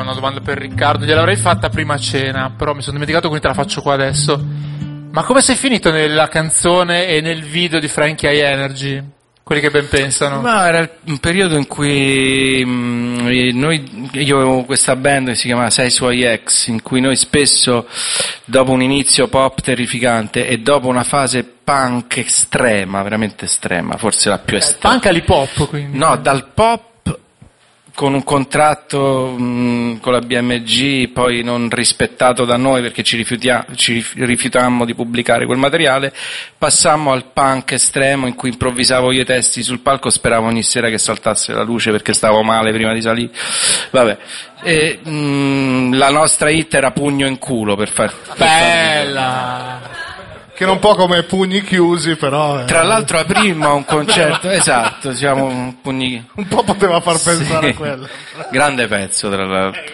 una domanda per Riccardo, gliel'avrei fatta prima a cena, però mi sono dimenticato, quindi te la faccio qua adesso. Ma come sei finito nella canzone e nel video di Frankie High Energy? Quelli che ben pensano. Ma era un periodo in cui io avevo questa band che si chiamava Sei Suoi Ex, in cui noi spesso, dopo un inizio pop terrificante e dopo una fase punk estrema, veramente estrema, forse la più estrema. Punk all'hip hop, quindi? No, dal pop, con un contratto con la BMG poi non rispettato da noi perché ci rifiutammo di pubblicare quel materiale, passammo al punk estremo in cui improvvisavo io i testi sul palco, speravo ogni sera che saltasse la luce perché stavo male prima di salire. Vabbè. E, la nostra hit era Pugno in culo, per far bella! Che non un po' come Pugni chiusi, però. Tra l'altro aprimmo un concerto, esatto, diciamo pugni. Un po' poteva far pensare a quello. Grande pezzo, tra l'altro.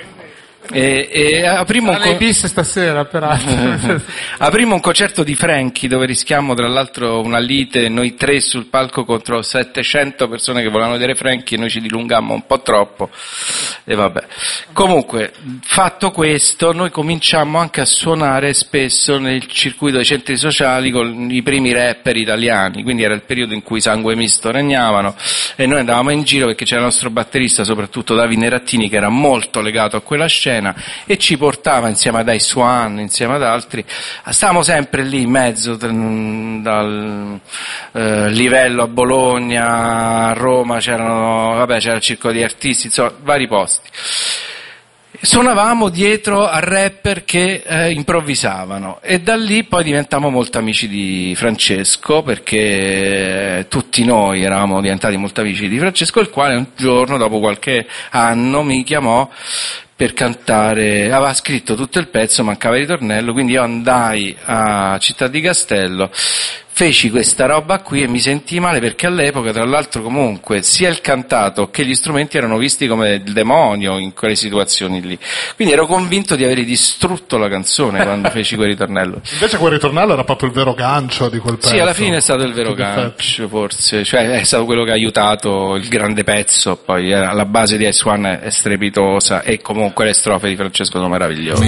E aprimmo stasera, peraltro. Aprimmo un concerto di Frankie dove rischiamo tra l'altro una lite, noi 3 sul palco contro 700 persone che volevano vedere Frankie e noi ci dilungammo un po' troppo e vabbè. Comunque, fatto questo, noi cominciammo anche a suonare spesso nel circuito dei centri sociali con i primi rapper italiani, quindi era il periodo in cui Sangue Misto regnavano e noi andavamo in giro perché c'era il nostro batterista, soprattutto Davide Nerattini, che era molto legato a quella scena e ci portava insieme ad Ice One, insieme ad altri, stavamo sempre lì in mezzo dal Livello a Bologna, a Roma c'era il circo di artisti, insomma vari posti. Suonavamo dietro a rapper che improvvisavano e da lì poi diventammo molto amici di Francesco, perché tutti noi eravamo diventati molto amici di Francesco, il quale un giorno, dopo qualche anno, mi chiamò per cantare, aveva scritto tutto il pezzo, mancava il ritornello, quindi io andai a Città di Castello, feci questa roba qui e mi sentii male perché all'epoca, tra l'altro, comunque sia il cantato che gli strumenti erano visti come il demonio in quelle situazioni lì, quindi ero convinto di aver distrutto la canzone quando feci quel ritornello. Invece quel ritornello era proprio il vero gancio di quel pezzo. Sì, alla fine è stato il vero gancio, forse, cioè è stato quello che ha aiutato il grande pezzo, poi la base di Ice One è strepitosa e comunque le strofe di Francesco sono meravigliose.